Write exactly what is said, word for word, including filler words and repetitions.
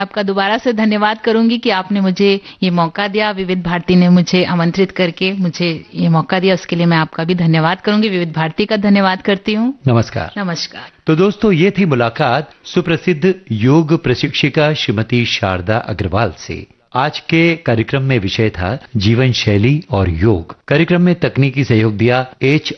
आपका दोबारा से धन्यवाद करूंगी कि आपने मुझे ये मौका दिया, विविध भारती ने मुझे आमंत्रित करके मुझे ये मौका दिया, उसके लिए मैं आपका भी धन्यवाद करूंगी, विविध भारती का धन्यवाद करती हूँ। नमस्कार। नमस्कार। तो दोस्तों, ये थी मुलाकात सुप्रसिद्ध योग प्रशिक्षिका श्रीमती शारदा अग्रवाल से। आज के कार्यक्रम में विषय था जीवन शैली और योग। कार्यक्रम में तकनीकी सहयोग दिया एच